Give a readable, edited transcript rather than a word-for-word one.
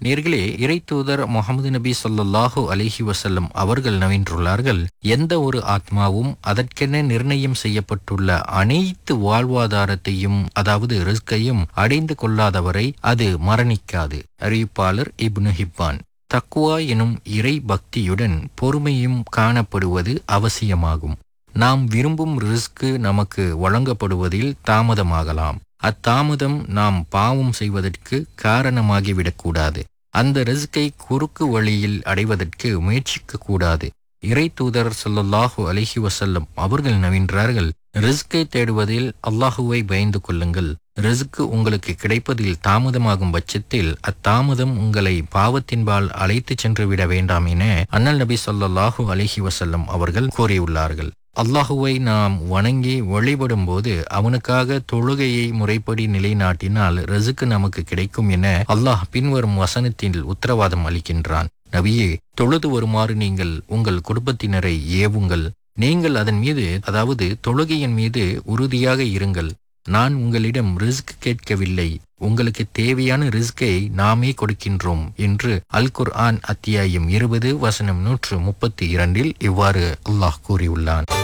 நேர்களே, இறை தூதர் முகமது நபி ஸல்லல்லாஹு அலைஹி வஸல்லம் அவர்கள் நவின்றுள்ளார்கள், எந்த ஒரு ஆத்மாவும் அதற்கென நிர்ணயம் செய்யப்பட்டுள்ள அனைத்து வாழ்வாதாரத்தையும், அதாவது ரிஸ்கையும் அடைந்து கொள்ளாதவரை அது மரணிக்காது. அறிவிப்பாளர் இப்னு ஹிப்பான். தக்குவா எனும் இறை பக்தியுடன் பொறுமையும் காணப்படுவது அவசியமாகும். நாம் விரும்பும் ரிஸ்க் நமக்கு வழங்கப்படுவதில் தாமதமாகலாம். அத்தாமதம் நாம் பாவம் செய்வதற்கு காரணமாகிவிடக்கூடாது. அந்த ரிஸ்கை குறுக்கு வழியில் அடைவதற்கு முயற்சிக்க கூடாது. இறை தூதர் ஸல்லல்லாஹு அலைஹி வஸல்லம் அவர்கள் நவின்றார்கள், ரிஸ்கை தேடுவதில் அல்லாஹுவை பயந்து கொள்ளுங்கள். ரிஸ்க் உங்களுக்கு கிடைப்பதில் தாமதமாகும் பட்சத்தில் அத்தாமதம் உங்களை பாவத்தின்பால் அழைத்து சென்று விட வேண்டாம் என அண்ணல் நபி ஸல்லல்லாஹு அலைஹி வஸல்லம் அவர்கள் கூறியுள்ளார்கள். அல்லாஹுவை நாம் வணங்கி வழிபடும் போது அவனுக்காக தொழுகையை முறைப்படி நிலைநாட்டினால் ரிஸ்க் நமக்கு கிடைக்கும் என அல்லாஹ் பின்வரும் வசனத்தில் உத்தரவாதம் அளிக்கின்றான். நபியே, தொழுது வருமாறு நீங்கள் உங்கள் குடும்பத்தினரை ஏவுங்கள். நீங்கள் அதன் மீது, அதாவது தொழுகையின் மீது உறுதியாக இருங்கள். நான் உங்களிடம் ரிஸ்க் கேட்கவில்லை, உங்களுக்கு தேவையான ரிஸ்கை நாமே கொடுக்கின்றோம் என்று அல் குர்ஆன் அத்தியாயம் 20 வசனம் 132 இவ்வாறு அல்லாஹ் கூறியுள்ளான்.